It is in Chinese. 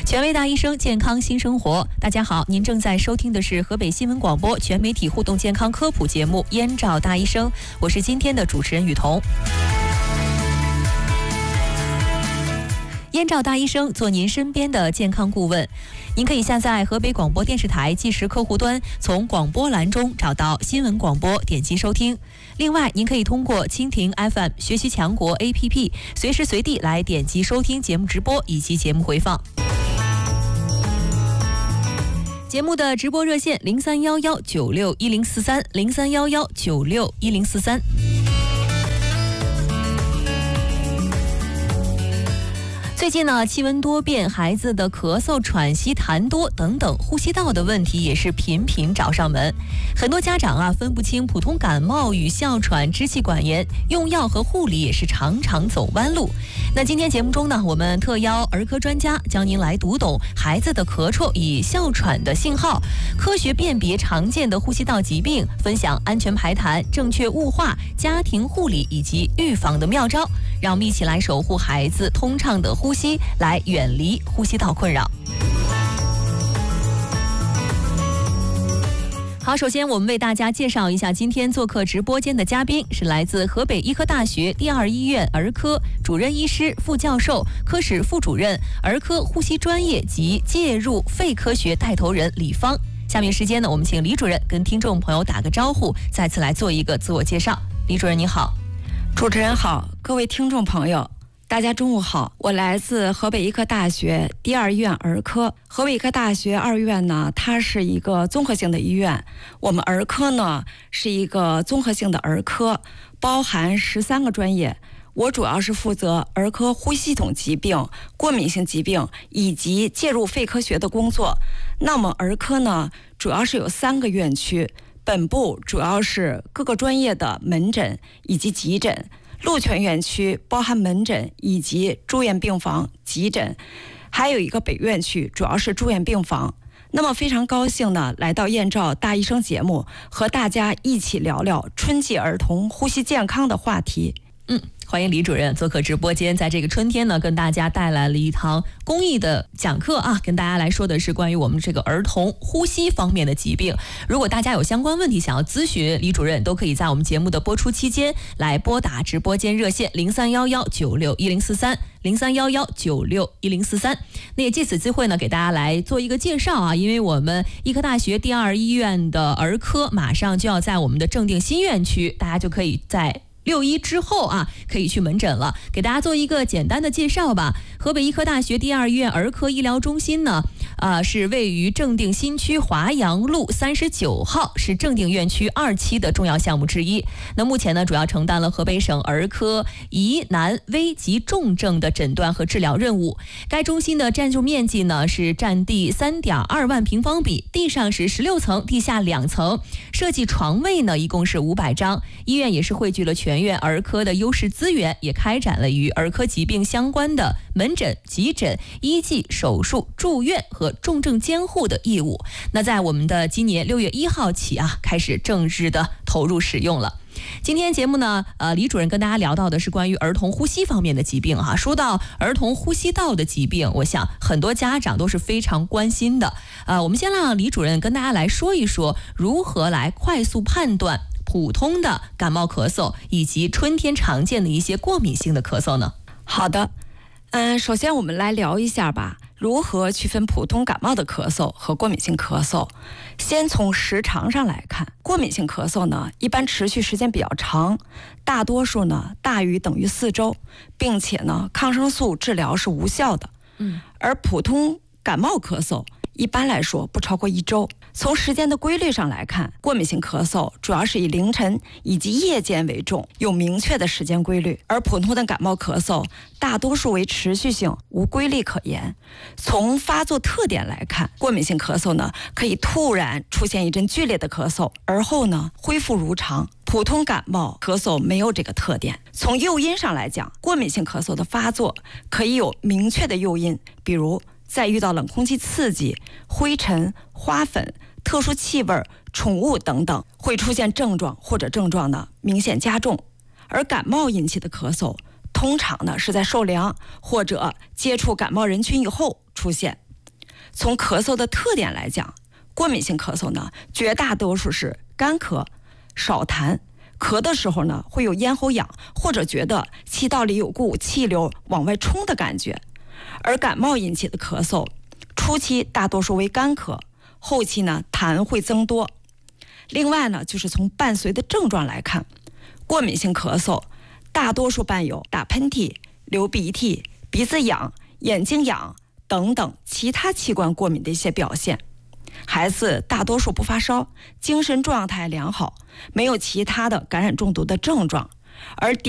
权威大医生，健康新生活。大家好，您正在收听的是河北新闻广播全媒体互动健康科普节目《燕赵大医生》，我是今天的主持人雨桐。燕赵大医生做您身边的健康顾问，您可以下载河北广播电视台即时客户端，从广播栏中找到新闻广播，点击收听。另外，您可以通过蜻蜓 FM、学习强国 APP， 随时随地来点击收听节目直播以及节目回放。节目的直播热线0311961043，0311961043。最近呢，气温多变，孩子的咳嗽、喘息、痰多等等呼吸道的问题也是频频找上门。很多家长分不清普通感冒与哮喘、支气管炎，用药和护理也是常常走弯路。那今天节目中呢，我们特邀儿科专家将您来读懂孩子的咳嗽与哮喘的信号，科学辨别常见的呼吸道疾病，分享安全排痰、正确雾化、家庭护理以及预防的妙招，让我们一起来守护孩子通畅的呼吸，来远离呼吸道困扰。好，首先我们为大家介绍一下今天做客直播间的嘉宾，是来自河北医科大学第二医院儿科主任医师、副教授、科室副主任、儿科呼吸专业及介入肺科学带头人李芳。下面时间呢，我们请李主任跟听众朋友打个招呼，再次来做一个自我介绍。李主任你好。 主持人好，各位听众朋友大家中午好，我来自河北医科大学第二医院儿科。河北医科大学二院呢，它是一个综合性的医院，我们儿科呢是一个综合性的儿科，包含13个专业。我主要是负责儿科呼吸系统疾病、过敏性疾病以及介入肺科学的工作。那么儿科呢，主要是有3个院区，本部主要是各个专业的门诊以及急诊。鹿泉院区包含门诊以及住院病房、急诊，还有一个北院区，主要是住院病房。那么非常高兴呢，来到燕赵大医生节目，和大家一起聊聊春季儿童呼吸健康的话题。 欢迎李主任做客直播间，在这个春天呢，跟大家带来了一堂公益的讲课跟大家来说的是关于我们这个儿童呼吸方面的疾病。如果大家有相关问题想要咨询李主任，都可以在我们节目的播出期间来拨打直播间热线0311961043，0311961043。那也借此机会呢，给大家来做一个介绍因为我们医科大学第二医院的儿科马上就要在我们的正定新院区，大家就可以在6·1之后可以去门诊了。给大家做一个简单的介绍吧。河北医科大学第二医院儿科医疗中心呢，是位于正定新区华阳路39号，是正定院区2期的重要项目之一。那目前呢，主要承担了河北省儿科疑难危及重症的诊断和治疗任务。该中心的占用面积呢是占地3.2万平方米，地上是16层，地下2层，设计床位呢一共是500张。医院也是汇聚了全院儿科的优势资源，也开展了与儿科疾病相关的门诊、急诊、医技、手术、住院和重症监护的义务。那在我们的今年6月1号起开始正式的投入使用了。今天节目呢，李主任跟大家聊到的是关于儿童呼吸方面的疾病说到儿童呼吸道的疾病，我想很多家长都是非常关心的。我们先让李主任跟大家来说一说，如何来快速判断普通的感冒咳嗽以及春天常见的一些过敏性的咳嗽呢？ 好的，首先我们来聊一下吧，如何区分普通感冒的咳嗽和过敏性咳嗽。先从时长上来看，过敏性咳嗽呢，一般持续时间比较长，大多数呢大于等于4周，并且呢抗生素治疗是无效的。而普通感冒咳嗽一般来说不超过1周。从时间的规律上来看，过敏性咳嗽主要是以凌晨以及夜间为重，有明确的时间规律，而普通的感冒咳嗽大多数为持续性，无规律可言。从发作特点来看，过敏性咳嗽呢可以突然出现一阵剧烈的咳嗽，而后呢恢复如常。普通感冒咳嗽没有这个特点。从诱因上来讲，过敏性咳嗽的发作可以有明确的诱因，比如在遇到冷空气刺激、灰尘、花粉、特殊气味、宠物等等，会出现症状，或者症状呢明显加重。而感冒引起的咳嗽通常呢是在受凉或者接触感冒人群以后出现。 从咳嗽的特点来讲，过敏性咳嗽呢，绝大多数是干咳、少痰，咳的时候呢会有咽喉痒，或者觉得气道里有股气流往外冲的感觉。而感冒引起的咳嗽，初期大多数为干咳，后期呢痰会增多。另外呢，就是从伴随的症状来看，过敏性咳嗽大多数伴有打喷嚏、流鼻涕、鼻子痒、眼睛痒等等其他器官过敏的一些表现。孩子大多数不发烧，精神状态良好，没有其他的感染中毒的症状，而